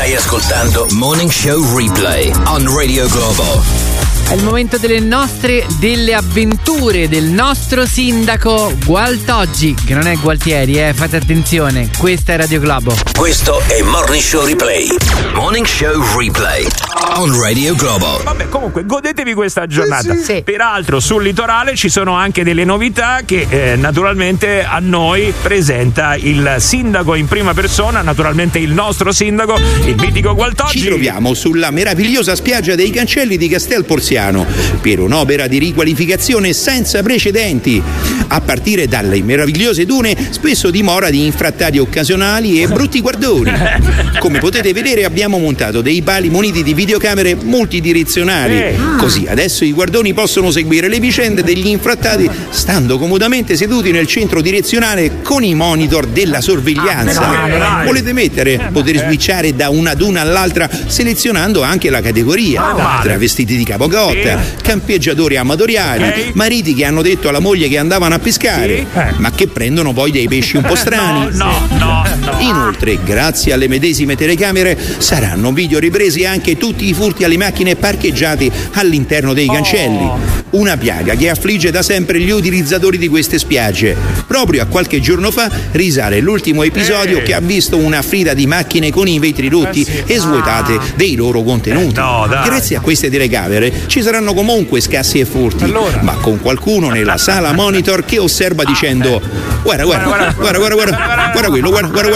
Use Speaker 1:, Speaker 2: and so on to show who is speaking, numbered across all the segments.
Speaker 1: Stai ascoltando Morning Show Replay on Radio Globo.
Speaker 2: È il momento delle avventure del nostro sindaco Gualtoggi, che non è Gualtieri, fate attenzione, questa è Radio Globo.
Speaker 1: Questo è Morning Show Replay. Morning Show Replay on Radio Globo.
Speaker 3: Vabbè, comunque godetevi questa giornata.
Speaker 2: Sì.
Speaker 3: Peraltro sul litorale ci sono anche delle novità che naturalmente a noi presenta il sindaco in prima persona, naturalmente il nostro sindaco, il mitico Gualtoggi.
Speaker 4: Ci troviamo sulla meravigliosa spiaggia dei Cancelli di Castel Porziano per un'opera di riqualificazione senza precedenti. A partire dalle meravigliose dune, spesso dimora di infrattati occasionali e brutti guardoni. Come potete vedere, abbiamo montato dei pali muniti di videocamere multidirezionali, così adesso i guardoni possono seguire le vicende degli infrattati stando comodamente seduti nel centro direzionale con i monitor della sorveglianza. Volete poter switchare da una duna all'altra selezionando anche la categoria, travestiti di capocotta, campeggiatori amatoriali, mariti che hanno detto alla moglie che andavano a pescare, ma che prendono poi dei pesci un po' strani.
Speaker 3: No.
Speaker 4: Inoltre, grazie alle medesime telecamere, saranno video ripresi anche tutti i furti alle macchine parcheggiate all'interno dei cancelli. Una piaga che affligge da sempre gli utilizzatori di queste spiagge. Proprio a qualche giorno fa risale l'ultimo episodio che ha visto una fila di macchine con i vetri rotti e svuotate dei loro contenuti. Grazie a queste telecamere ci saranno comunque scassi e furti, ma con qualcuno nella sala monitor che osserva dicendo: guarda quello,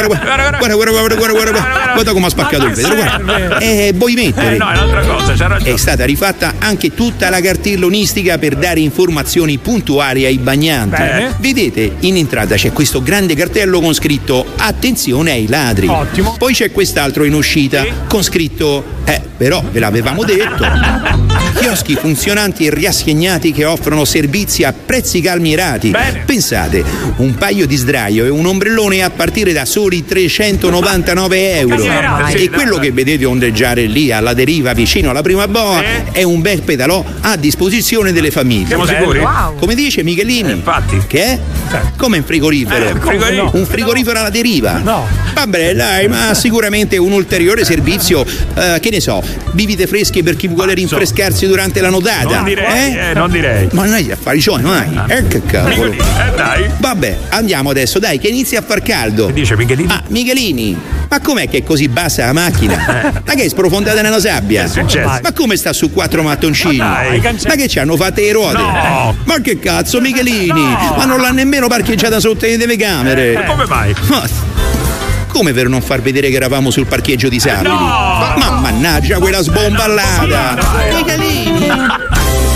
Speaker 4: guarda come ha spaccato il vetro, guarda. Vuoi mettere?
Speaker 3: No, è un'altra cosa, c'ha ragione.
Speaker 4: È stata rifatta anche tutta la cartellonistica per dare informazioni puntuali ai bagnanti. Vedete, in entrata c'è questo grande cartello con scritto attenzione ai ladri.
Speaker 3: Ottimo.
Speaker 4: Poi c'è quest'altro in uscita con scritto però ve l'avevamo detto. Chioschi funzionanti e riassegnati che offrono servizi a prezzi calmierati. Pensate, un paio di sdraio e un ombrellone a partire da soli 399 euro. E quello che vedete ondeggiare lì alla deriva vicino alla prima boa è un bel pedalò a disposizione delle famiglie.
Speaker 3: Siamo sicuri?
Speaker 4: Come dice Michelini?
Speaker 3: Infatti.
Speaker 4: Che è? Come un frigorifero? Un frigorifero alla deriva?
Speaker 3: No.
Speaker 4: Vabbè, dai, ma sicuramente un ulteriore servizio, che ne so, bibite fresche per chi vuole rinfrescarsi durante la nuotata.
Speaker 3: Non direi.
Speaker 4: Ma non hai gli affari suoi, non hai? Che cavolo.
Speaker 3: Dai.
Speaker 4: Vabbè, andiamo adesso, dai, che inizia a far caldo.
Speaker 3: Che dice Michelini?
Speaker 4: Michelini, ma com'è che è così bassa la macchina? Ma che è sprofondata nella sabbia?
Speaker 3: Che è successo?
Speaker 4: Ma come sta su 4 mattoncini? Ma che ci hanno fatte le ruote?
Speaker 3: No.
Speaker 4: Ma che cazzo, Michelini? Ma non l'ha nemmeno parcheggiata sotto le telecamere.
Speaker 3: Come mai?
Speaker 4: Come per non far vedere che eravamo sul parcheggio di Sapili? Ma mannaggia quella sbomballata! Michelini!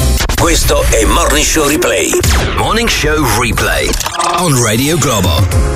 Speaker 1: Questo è Morning Show Replay. Morning Show Replay on Radio Globo.